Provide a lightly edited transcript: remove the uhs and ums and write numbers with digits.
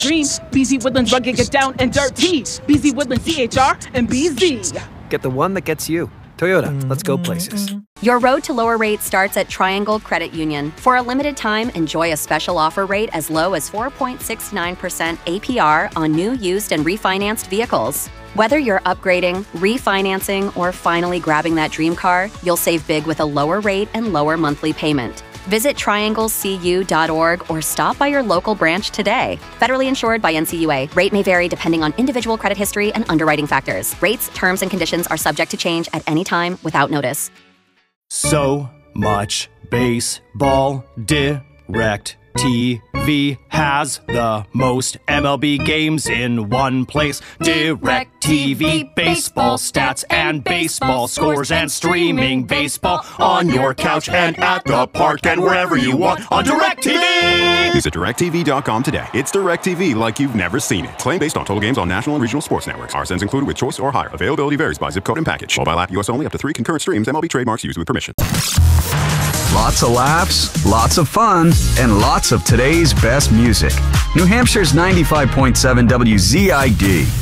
Dream. BZ Woodlands rugged, get down and dirty. BZ Woodlands CHR and BZ. Get the one that gets you. Toyota, let's go places. Your road to lower rates starts at Triangle Credit Union. For a limited time, enjoy a special offer rate as low as 4.69% APR on new, used, and refinanced vehicles. Whether you're upgrading, refinancing, or finally grabbing that dream car, you'll save big with a lower rate and lower monthly payment. Visit trianglecu.org or stop by your local branch today. Federally insured by NCUA. Rate may vary depending on individual credit history and underwriting factors. Rates, terms, and conditions are subject to change at any time without notice. So much baseball. Direct TV has the most MLB games in one place. Direct TV, baseball stats and baseball scores and streaming baseball on your couch and at the park and wherever you want on Direct TV. Visit DirecTV.com today. It's Direct TV like you've never seen it. Claim based on total games on national and regional sports networks. RSNs included with choice or higher. Availability varies by zip code and package. Mobile app US only, up to 3 concurrent streams. MLB trademarks used with permission. Lots of laughs, lots of fun, and lots of today's best music. New Hampshire's 95.7 WZID.